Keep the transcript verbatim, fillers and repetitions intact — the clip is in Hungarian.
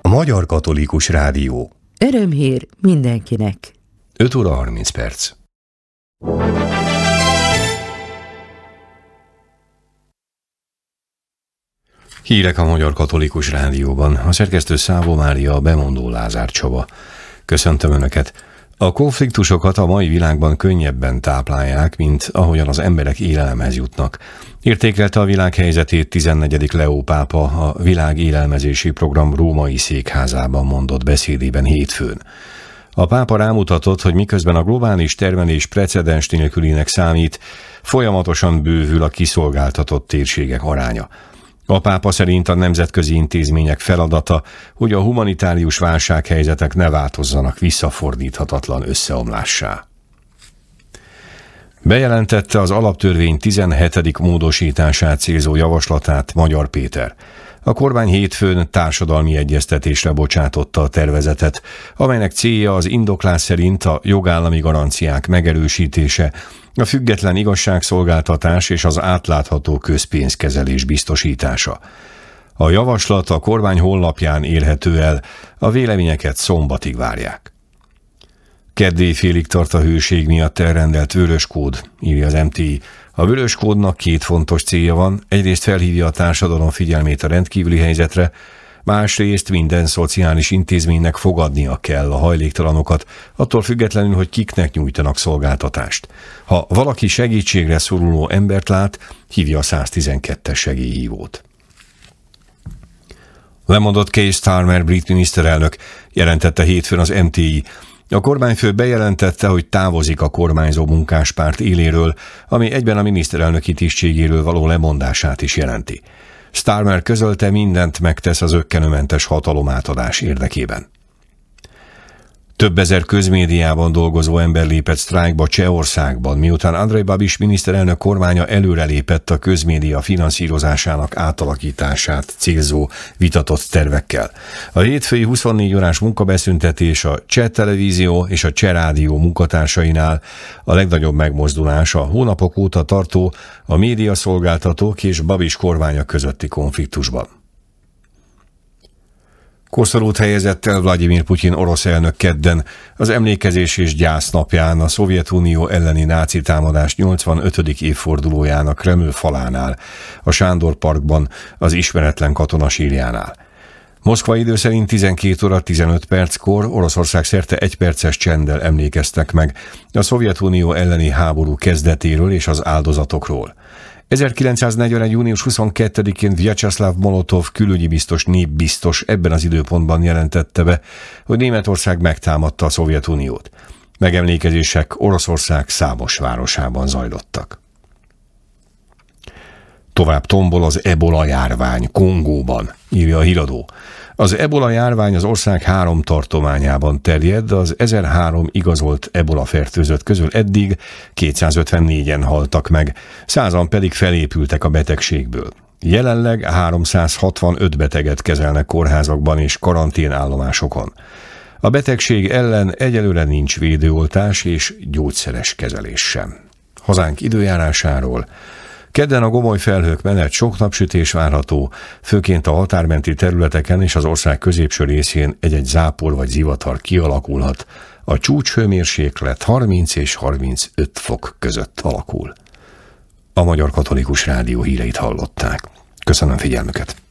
A Magyar Katolikus Rádió. Örömhír mindenkinek. öt óra harminc perc. Hírek a Magyar Katolikus Rádióban. A szerkesztő Szávó Mária, a bemondó Lázár Csaba. Köszöntöm Önöket! A konfliktusokat a mai világban könnyebben táplálják, mint ahogyan az emberek élelemhez jutnak. Értékelte a világ helyzetét tizennegyedik Leó pápa a Világ Élelmezési Program római székházában mondott beszédében hétfőn. A pápa rámutatott, hogy miközben a globális termelés precedens nélkülinek számít, folyamatosan bővül a kiszolgáltatott térségek aránya. A pápa szerint a nemzetközi intézmények feladata, hogy a humanitárius válsághelyzetek ne változzanak visszafordíthatatlan összeomlássá. Bejelentette az alaptörvény tizenhetedik módosítását célzó javaslatát Magyar Péter. A kormány hétfőn társadalmi egyeztetésre bocsátotta a tervezetet, amelynek célja az indoklás szerint a jogállami garanciák megerősítése, a független igazságszolgáltatás és az átlátható közpénzkezelés biztosítása. A javaslat a kormány honlapján érhető el, a véleményeket szombatig várják. Kedd éjfélig tart a hőség miatt elrendelt vöröskód, írja az em té i. A vöröskódnak két fontos célja van, egyrészt felhívja a társadalom figyelmét a rendkívüli helyzetre, másrészt minden szociális intézménynek fogadnia kell a hajléktalanokat, attól függetlenül, hogy kiknek nyújtanak szolgáltatást. Ha valaki segítségre szoruló embert lát, hívja a száztizenkettes segélyhívót. Lemondott Keir Starmer brit miniszterelnök, jelentette hétfőn az em té i. A kormányfő bejelentette, hogy távozik a kormányzó munkáspárt éléről, ami egyben a miniszterelnöki tisztségéről való lemondását is jelenti. Starmer közölte, mindent megtesz az ökkenőmentes hatalomátadás érdekében. Több ezer közmédiában dolgozó ember lépett sztrájkba Csehországban, miután Andrej Babiš miniszterelnök kormánya előrelépett a közmédia finanszírozásának átalakítását célzó vitatott tervekkel. A hétfői huszonnégy órás munkabeszüntetés a Cseh Televízió és a Cseh Rádió munkatársainál a legnagyobb megmozdulás a hónapok óta tartó a médiaszolgáltatók és Babiš kormánya közötti konfliktusban. Koszorút helyezett el Vladimir Putyin orosz elnök kedden, az emlékezés és gyász napján a Szovjetunió elleni náci támadás nyolcvanötödik évfordulójának Kreml falánál, a Sándor Parkban, az ismeretlen katona sírjánál. Moszkva idő szerint tizenkét óra tizenöt perckor Oroszország szerte egyperces csenddel emlékeztek meg a Szovjetunió elleni háború kezdetéről és az áldozatokról. ezerkilencszáznegyvenegy. június huszonkettedikén Vyacheslav Molotov külügyi biztos népbiztos ebben az időpontban jelentette be, hogy Németország megtámadta a Szovjetuniót. Megemlékezések Oroszország számos városában zajlottak. Tovább tombol az ebola járvány Kongóban, írja a híradó. Az ebola járvány az ország három tartományában terjed, az ezerhárom igazolt ebola fertőzött közül eddig kétszázötvennégyen haltak meg, százan pedig felépültek a betegségből. Jelenleg háromszázhatvanöt beteget kezelnek kórházakban és karanténállomásokon. A betegség ellen egyelőre nincs védőoltás és gyógyszeres kezelés sem. Hazánk időjárásáról: kedden a gomoly felhők mellett sok napsütés várható, főként a határmenti területeken és az ország középső részén egy-egy zápor vagy zivatar kialakulhat. A csúcshőmérséklet harminc és harmincöt fok között alakul. A Magyar Katolikus Rádió híreit hallották. Köszönöm figyelmüket!